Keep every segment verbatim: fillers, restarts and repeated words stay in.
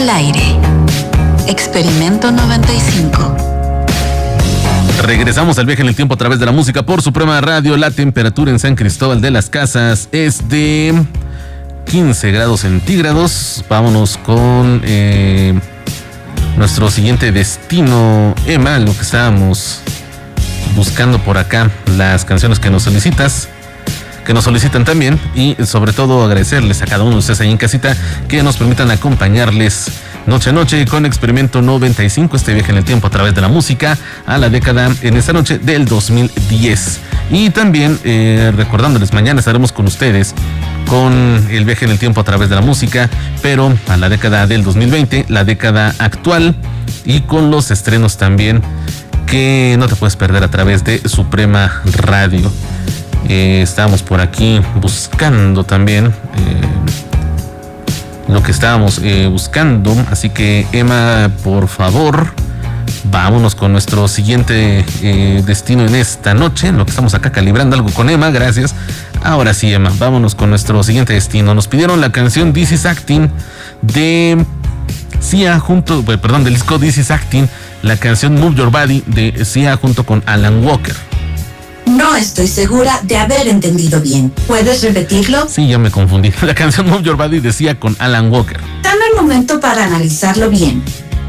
Al aire. Experimento noventa y cinco. Regresamos al viaje en el tiempo a través de la música por Suprema Radio. La temperatura en San Cristóbal de las Casas es de quince grados centígrados. Vámonos con eh, nuestro siguiente destino. Emma, lo que estábamos buscando por acá, las canciones que nos solicitas, que nos solicitan también, y sobre todo agradecerles a cada uno de ustedes ahí en casita que nos permitan acompañarles noche a noche con Experimento noventa y cinco, este viaje en el tiempo a través de la música a la década en esta noche del dos mil diez. Y también eh, recordándoles, mañana estaremos con ustedes con el viaje en el tiempo a través de la música, pero a la década del dos mil veinte, la década actual, y con los estrenos también que no te puedes perder a través de Suprema Radio. Eh, estábamos por aquí buscando también eh, lo que estábamos eh, buscando, así que Emma, por favor, vámonos con nuestro siguiente eh, destino en esta noche, lo que estamos acá calibrando algo con Emma, gracias. Ahora sí, Emma, vámonos con nuestro siguiente destino. Nos pidieron la canción This Is Acting de Sia junto, perdón, del disco This Is Acting, la canción Move Your Body de Sia junto con Alan Walker. No estoy segura de haber entendido bien. ¿Puedes repetirlo? Sí, ya me confundí. La canción Move Your Body decía con Alan Walker. Dame un momento para analizarlo bien.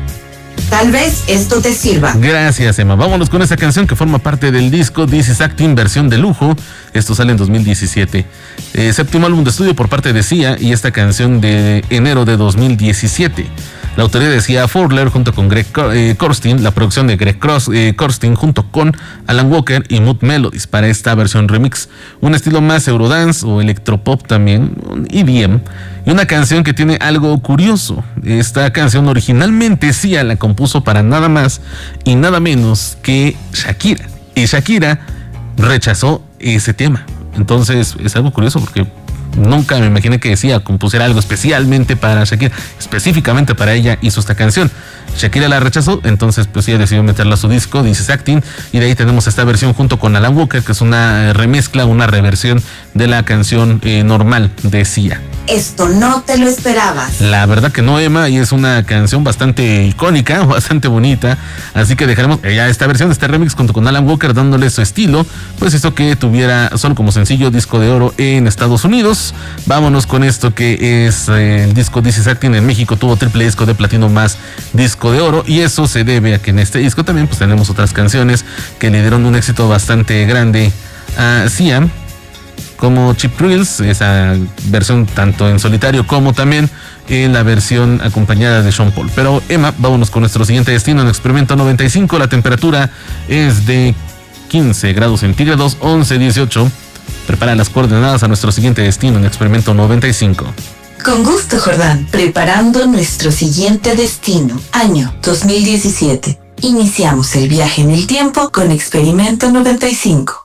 Tal vez esto te sirva. Gracias, Emma. Vámonos con esa canción que forma parte del disco This Is Acting versión de lujo. Esto sale en dos mil diecisiete. Eh, séptimo álbum de estudio por parte de Sia, y esta canción de enero de dos mil diecisiete. La autoría de Sia Furler junto con Greg eh, Kurstin, la producción de Greg Cross, eh, Kurstin junto con Alan Walker y Mood Melodies para esta versión remix. Un estilo más eurodance o electropop también, E D M, y una canción que tiene algo curioso. Esta canción originalmente Sia la compuso para nada más y nada menos que Shakira, y Shakira rechazó ese tema. Entonces es algo curioso porque nunca me imaginé que Sia compusiera algo especialmente para Shakira, específicamente para ella hizo esta canción. Shakira la rechazó, entonces pues ella decidió meterla a su disco, This Is Acting, y de ahí tenemos esta versión junto con Alan Walker, que es una remezcla, una reversión de la canción eh, normal de Sia. Esto no te lo esperabas. La verdad que no, Emma, y es una canción bastante icónica, bastante bonita, así que dejaremos ya esta versión, este remix junto con Alan Walker dándole su estilo, pues hizo que tuviera solo como sencillo disco de oro en Estados Unidos. Vámonos con esto que es eh, el disco This Is Acting. En México tuvo triple disco de platino más disco de oro, y eso se debe a que en este disco también pues tenemos otras canciones que le dieron un éxito bastante grande a Sia, como Cheap Thrills, esa versión tanto en solitario como también en la versión acompañada de Sean Paul. Pero Emma, vámonos con nuestro siguiente destino en Experimento noventa y cinco. La temperatura es de quince grados centígrados, once dieciocho. Prepara las coordenadas a nuestro siguiente destino en Experimento noventa y cinco. Con gusto, Jordán. Preparando nuestro siguiente destino, año dos mil diecisiete. Iniciamos el viaje en el tiempo con Experimento noventa y cinco.